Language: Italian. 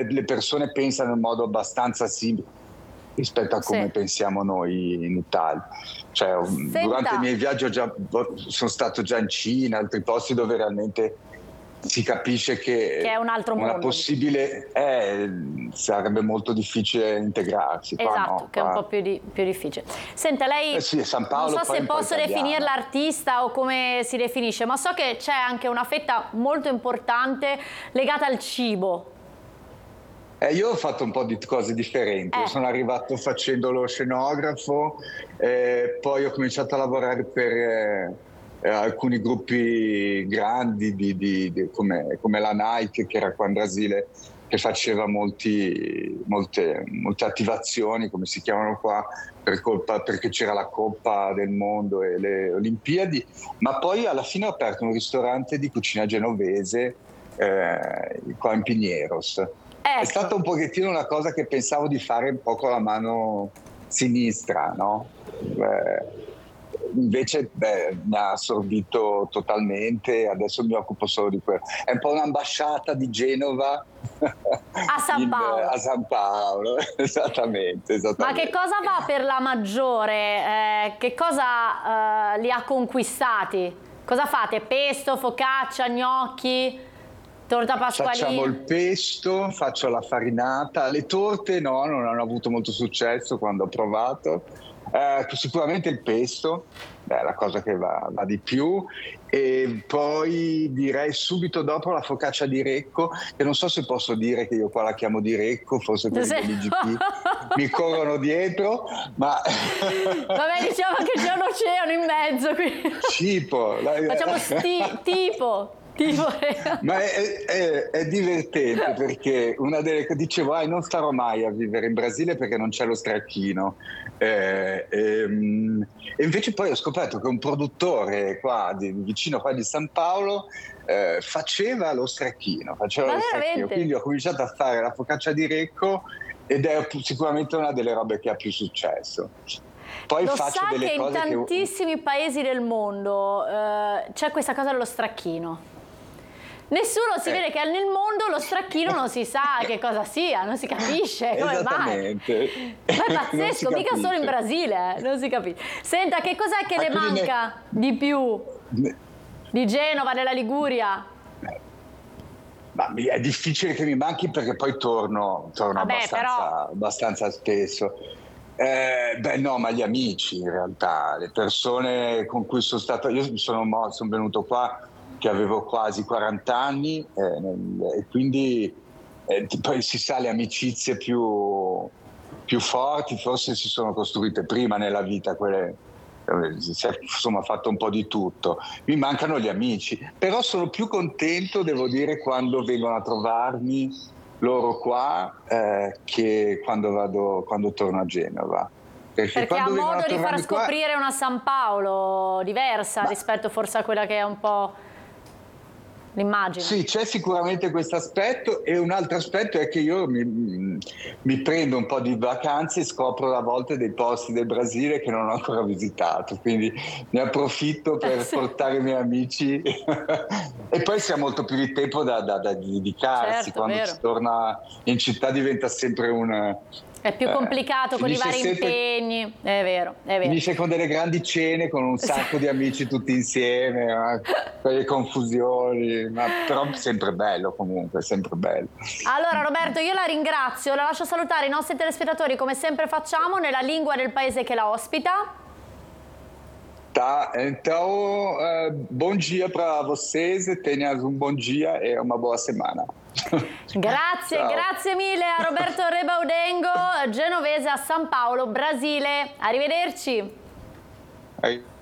le persone pensano in modo abbastanza simile rispetto a come pensiamo noi in Italia. Cioè, durante i miei viaggi sono stato già in Cina, altri posti dove realmente si capisce che è un altro mondo. Una possibile sarebbe molto difficile integrarsi. Esatto, qua no, che è un po' più difficile. Senta, lei sì, San Paolo, non so se posso definirla artista o come si definisce, ma so che c'è anche una fetta molto importante legata al cibo. Io ho fatto un po' di cose differenti. Io sono arrivato facendo lo scenografo, poi ho cominciato a lavorare per alcuni gruppi grandi come la Nike, che era qua in Brasile, che faceva molte attivazioni, come si chiamano qua, perché c'era la Coppa del Mondo e le Olimpiadi, ma poi alla fine ho aperto un ristorante di cucina genovese qua in Pinheiros. È stata un pochettino una cosa che pensavo di fare un po' con la mano sinistra, no? Invece mi ha assorbito totalmente, adesso mi occupo solo di quello. È un po' un'ambasciata di Genova a San Paolo. A San Paolo, esattamente. Ma che cosa va per la Maggiore? Che cosa li ha conquistati? Cosa fate? Pesto, focaccia, gnocchi? Torta pasqualina? Facciamo il pesto, faccio la farinata, le torte no, non hanno avuto molto successo quando ho provato. Sicuramente il pesto, è la cosa che va di più, e poi direi subito dopo la focaccia di Recco, che non so se posso dire che io qua la chiamo di Recco, forse quelli dell'IGP mi corrono dietro, ma... Vabbè, diciamo che c'è un oceano in mezzo qui. Tipo. Facciamo tipo. Ma è divertente perché una delle che dicevo non starò mai a vivere in Brasile perché non c'è lo stracchino, e invece poi ho scoperto che un produttore qua vicino qua di San Paolo faceva lo stracchino, quindi ho cominciato a fare la focaccia di Recco ed è sicuramente una delle robe che ha più successo. Poi lo faccio sa delle che cose in tantissimi paesi del mondo c'è questa cosa dello stracchino. Nessuno si vede che nel mondo lo stracchino non si sa che cosa sia, non si capisce come mai. Ma è pazzesco, mica solo in Brasile, non si capisce. Senta, che cos'è che le manca di più di Genova, della Liguria? Ma è difficile che mi manchi perché poi torno abbastanza spesso. No, ma gli amici in realtà, le persone con cui sono stato, io sono venuto qua che avevo quasi 40 anni e quindi poi si sa, le amicizie più forti forse si sono costruite prima nella vita, quelle si è insomma fatto un po' di tutto. Mi mancano gli amici, però sono più contento, devo dire, quando vengono a trovarmi loro qua che quando torno a Genova. Perché ha modo di far scoprire una San Paolo diversa rispetto forse a quella che è un po' l'immagine. Sì, c'è sicuramente questo aspetto, e un altro aspetto è che io mi prendo un po' di vacanze e scopro a volte dei posti del Brasile che non ho ancora visitato, quindi ne approfitto per portare i miei amici e poi si ha molto più di tempo da dedicarsi. Quando si torna in città diventa sempre è più complicato con i vari impegni, è vero. Finisce con delle grandi cene, con un sacco di amici tutti insieme, con le confusioni, però è sempre bello comunque, è sempre bello. Allora Roberto, io la ringrazio, la lascio salutare i nostri telespettatori come sempre facciamo, nella lingua del paese che la ospita. Tá, então, bom dia para vocês, tenham um bom dia e uma boa semana. Grazie mille a Roberto Rebaudengo, genovese a San Paolo, Brasile. Arrivederci.